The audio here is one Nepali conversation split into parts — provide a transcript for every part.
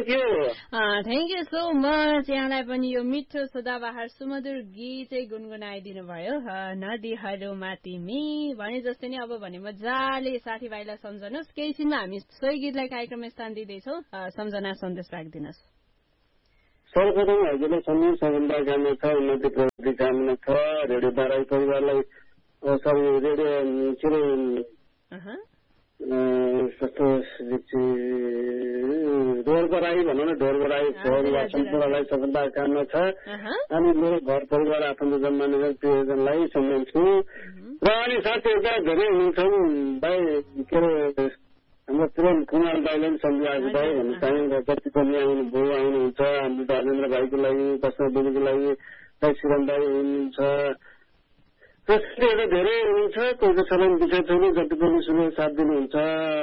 You thank you so much. यहाँलाई पनि यो मिठो सदाबहार सुमधुर गीत चाहिँ गुनगुनाइदिनु भयो। नदीहरूमा तिमी भने जस्तै नै अब भने मजाले साथीभाइलाई सम्झनुहोस्। केही छिनमा हामी सोही गीतलाई कार्यक्रममा स्थान दिँदैछौँ। सम्झना सन्देश राखिदिनुहोस्। सर्वप्रथम हजुरलाई सबै सफलता कामना छ, उन्नति प्रगति कामना छ। रेडियो बाराई परिवारलाई रेडियो के अरे कस्तो ढोरबराई भनौँ न, ढोरबराई सम्पूर्णलाई सफलता कामना छ। अनि मेरो घर परिवार आफन्तजन मानेर प्रियजनलाई सम्झन्छु। र अनि साथीहरूका धेरै हुन्छन् भाइ के अरे हाम्रो प्रेम कुमार दाईले पनि सम्झिरहेको भाइ भन्नु चाहे। जति पनि आउनुभयो आउनुहुन्छ, हाम्रो राजेन्द्र भाइको लागि, बस्ना दिदीको लागि, शिवम दाई हुनुहुन्छ, साथीहरू धेरै हुनुहुन्छ। कोही सलन विषय छैन, जति पनि सुने साथ दिनुहुन्छ,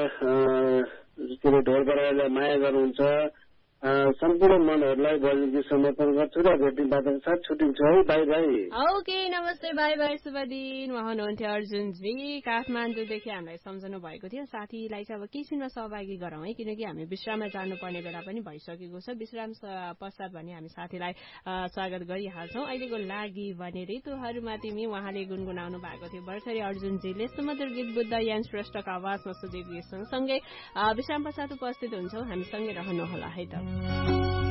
के अरे ढोरबराईलाई माया गर्नुहुन्छ। सम्पूर्ण मनहरूलाई बलिगी समर्पण गर्छु र भेट्ने बाटोको साथ छुट्टिन्छु है। By by. ओके, नमस्ते, बाई बाई, शुभ दिन। उहाँ हुनुहुन्थ्यो अर्जुनजी, काठमाडौँदेखि हामीलाई सम्झनु भएको थियो। साथीलाई चाहिँ अब किसिममा सहभागी गरौँ है, किनकि हामी विश्राममा जानुपर्ने बेला पनि भइसकेको छ। विश्राम पश्चात भने हामी साथीलाई स्वागत गरिहाल्छौँ। अहिलेको लागि भने ऋतुहरूमा तिमी उहाँले गुनगुनाउनु भएको थियो भर्खरै अर्जुनजीले। सुमधुर गीत बुद्ध यान श्रेष्ठको आवाजमा सुजेको गीत सँगसँगै विश्राम पश्चात उपस्थित हुन्छौँ। हामीसँगै रहनुहोला है त।